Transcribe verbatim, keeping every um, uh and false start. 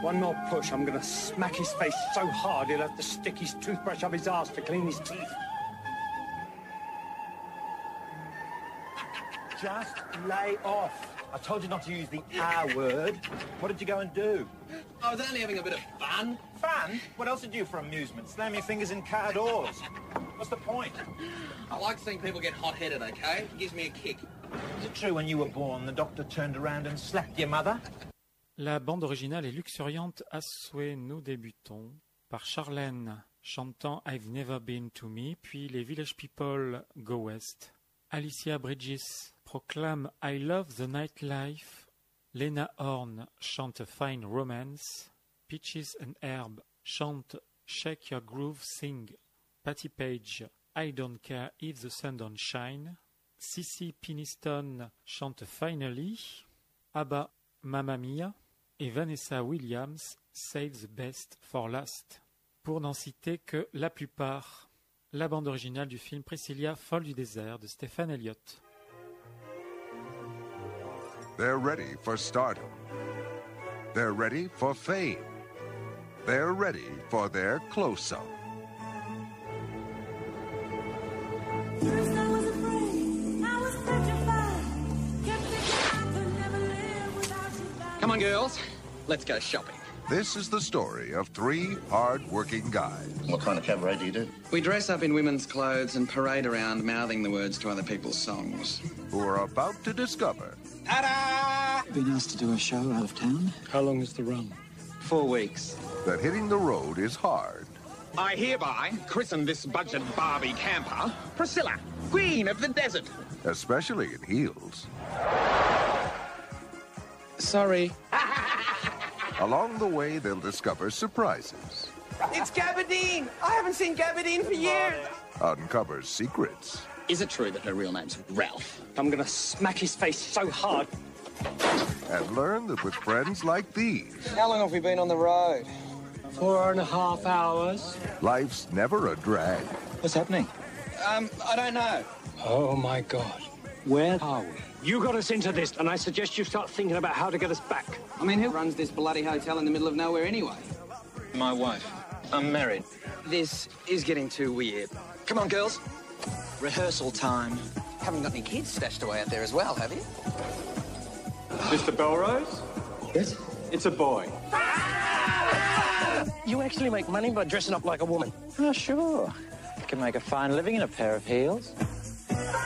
One more push, I'm gonna smack his face so hard he'll have to stick his toothbrush up his arse to clean his teeth. Just lay off. I told you not to use the R word. What did you go and do? I was only having a bit of fun. Fun? What else did you do for amusement? Slam your fingers in car doors. What's the point? I like seeing people get hot-headed, okay? It gives me a kick. Is it true when you were born, the doctor turned around and slapped your mother? La bande originale est luxuriante à souhait. Nous débutons par Charlène chantant I've Never Been to Me, puis les Village People Go West. Alicia Bridges proclame I Love the Nightlife. Lena Horne chante Fine Romance. Peaches and Herb chante Shake Your Groove Sing. Patti Page I Don't Care If the Sun Don't Shine. Cissy Peniston chante Finally. ABBA Mamma Mia. Et Vanessa Williams Save the Best for Last. Pour n'en citer que la plupart. La bande originale du film Priscilla, folle du désert de Stephen Elliott. They're ready for stardom. They're ready for fame. They're ready for their close-up. First I was afraid, I was petrified. Kept thinking I could never live without you by Come on, girls. Let's go shopping. This is the story of three hard-working guys What kind of cabaret do you do? We dress up in women's clothes and parade around mouthing the words to other people's songs. who are about to discover Ta-da! Been asked to do a show out of town. How long is the run? Four weeks. that hitting the road is hard. I hereby christen this budget Barbie camper Priscilla, Queen of the Desert. Especially in heels. Sorry. Along the way, they'll discover surprises. It's Gabardine! I haven't seen Gabardine for years! Uncover secrets. Is it true that her real name's Ralph? I'm gonna smack his face so hard. And learn that with friends like these, How long have we been on the road? Four and a half hours. life's never a drag. What's happening? Um, I don't know. Oh my God. Where are we? You got us into this, and I suggest you start thinking about how to get us back. I mean, who runs this bloody hotel in the middle of nowhere anyway? My wife. I'm married. This is getting too weird. Come on, girls. Rehearsal time. Haven't got any kids stashed away out there as well, have you? Mister Belrose? Yes? It's a boy. You actually make money by dressing up like a woman. Oh, sure. You can make a fine living in a pair of heels.